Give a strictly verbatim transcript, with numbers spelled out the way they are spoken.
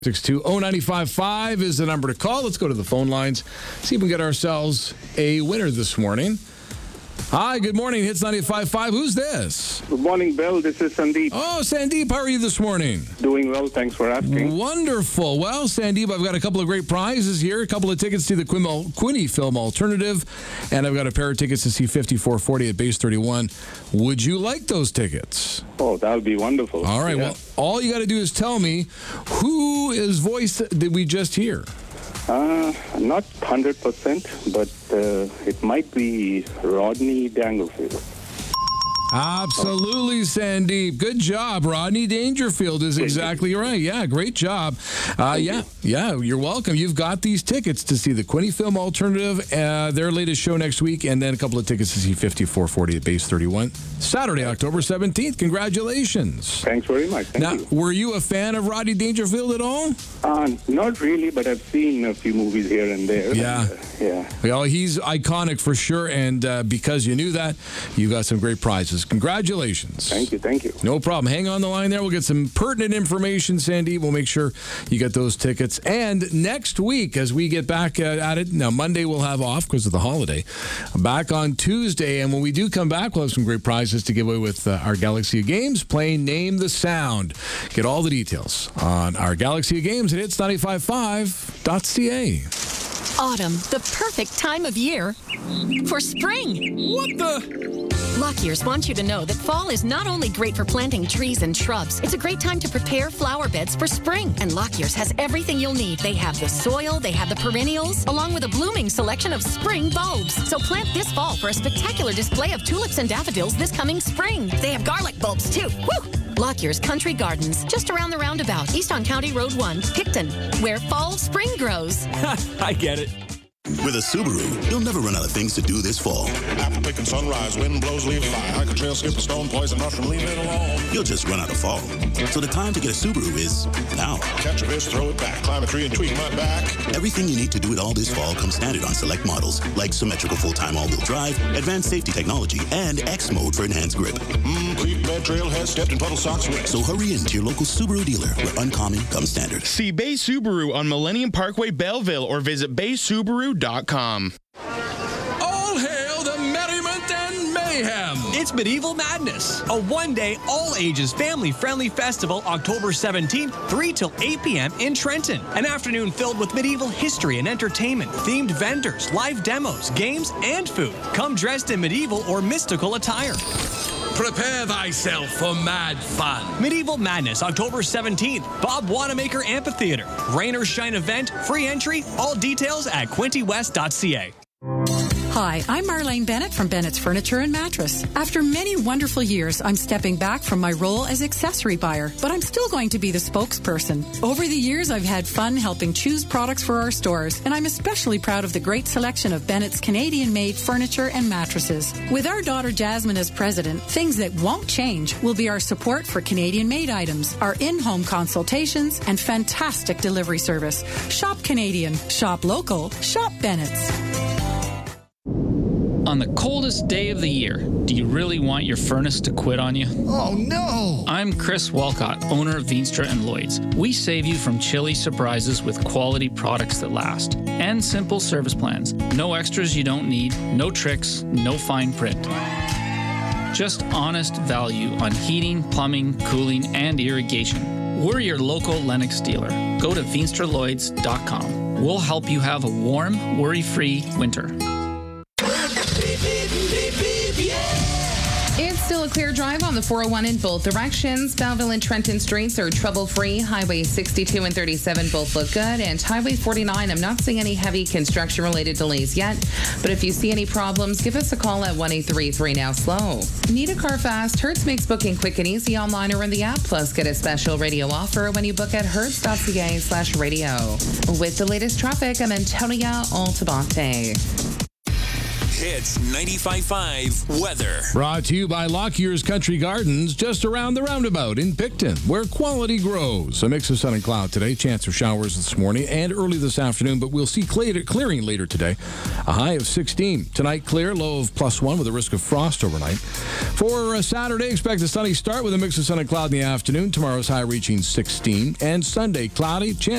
six two oh nine five five is the number to call. Let's go to the phone lines, see if we can get ourselves a winner this morning. Hi, good morning. Hits ninety-five point five. Who's this? Good morning, Bill. This is Sandeep. Oh, Sandeep, how are you this morning? Doing well. Thanks for asking. Wonderful. Well, Sandeep, I've got a couple of great prizes here. A couple of tickets to the Quim- Quinny Film Alternative, and I've got a pair of tickets to see fifty-four forty at Base thirty-one. Would you like those tickets? Oh, that would be wonderful. All right. Yeah. Well, all you got to do is tell me whose voice did we just hear? Uh, not one hundred percent, but uh, it might be Rodney Dangerfield. Absolutely, Sandeep. Good job. Rodney Dangerfield is exactly right. Yeah, great job. Uh, yeah, yeah, you're welcome. You've got these tickets to see the Quinny Film Alternative, uh, their latest show next week, and then a couple of tickets to see fifty-four forty at Base thirty-one, Saturday, October seventeenth. Congratulations. Thanks very much. Thank now, you. Were you a fan of Rodney Dangerfield at all? Uh, not really, but I've seen a few movies here and there. Yeah. And, uh, yeah. Well, he's iconic for sure, and uh, because you knew that, you got some great prizes. Congratulations. Thank you, thank you. No problem. Hang on the line there. We'll get some pertinent information, Sandy. We'll make sure you get those tickets. And next week, as we get back uh, at it, now Monday we'll have off because of the holiday. Back on Tuesday, and when we do come back, we'll have some great prizes to give away with uh, our Galaxy of Games playing Name the Sound. Get all the details on our Galaxy of Games at hits ninety-five point five dot c a. Autumn, the perfect time of year for spring. What the? Lockyears wants you to know that fall is not only great for planting trees and shrubs, it's a great time to prepare flower beds for spring. And Lockyears has everything you'll need. They have the soil, they have the perennials, along with a blooming selection of spring bulbs. So plant this fall for a spectacular display of tulips and daffodils this coming spring. They have garlic bulbs too. Woo! Lockyears Country Gardens, just around the roundabout, east on County Road one, Picton, where fall spring grows. I get it. With a Subaru, you'll never run out of things to do this fall. Apple picking sunrise, wind blows, leaf fly. Hike a trail, skip a stone, poison mushroom, leave it alone. You'll just run out of fall. So the time to get a Subaru is now. Catch a fish, throw it back. Climb a tree and tweak my back. Everything you need to do it all this fall comes standard on select models, like symmetrical full-time all-wheel drive, advanced safety technology, and X mode for enhanced grip. Mmm, creep, bed, trailhead, stepped in puddle socks wet. So hurry into your local Subaru dealer, where uncommon comes standard. See Bay Subaru on Millennium Parkway, Belleville, or visit bay subaru dot com. All hail the merriment and mayhem. It's Medieval Madness, a one-day, all-ages, family-friendly festival October seventeenth, three till eight p.m. in Trenton. An afternoon filled with medieval history and entertainment, themed vendors, live demos, games, and food. Come dressed in medieval or mystical attire. Prepare thyself for mad fun. Medieval Madness, October seventeenth, Bob Wanamaker Amphitheater. Rain or shine event, free entry, all details at quinty west dot c a. Hi, I'm Marlene Bennett from Bennett's Furniture and Mattress. After many wonderful years, I'm stepping back from my role as accessory buyer, but I'm still going to be the spokesperson. Over the years, I've had fun helping choose products for our stores, and I'm especially proud of the great selection of Bennett's Canadian-made furniture and mattresses. With our daughter Jasmine as president, things that won't change will be our support for Canadian-made items, our in-home consultations, and fantastic delivery service. Shop Canadian, shop local, shop Bennett's. On the coldest day of the year, do you really want your furnace to quit on you? Oh, no! I'm Chris Walcott, owner of Veenstra and Lloyd's. We save you from chilly surprises with quality products that last. And simple service plans. No extras you don't need, no tricks, no fine print. Just honest value on heating, plumbing, cooling, and irrigation. We're your local Lennox dealer. Go to veenstra lloyds dot com. We'll help you have a warm, worry-free winter. It's still a clear drive on the four oh one in both directions. Belleville and Trenton streets are trouble-free. Highway sixty-two and thirty-seven both look good. And Highway forty-nine, I'm not seeing any heavy construction-related delays yet. But if you see any problems, give us a call at one eight three three now slow. Need a car fast? Hertz makes booking quick and easy online or in the app. Plus, get a special radio offer when you book at hertz dot c a slash radio. With the latest traffic, I'm Antonia Altabate. Hits ninety-five point five weather. Brought to you by Lockyer's Country Gardens, just around the roundabout in Picton, where quality grows. A mix of sun and cloud today. Chance of showers this morning and early this afternoon, but we'll see clearing later today. A high of sixteen. Tonight, clear, low of plus one with a risk of frost overnight. For uh, Saturday, expect a sunny start with a mix of sun and cloud in the afternoon. Tomorrow's high reaching sixteen. And Sunday, cloudy. Chance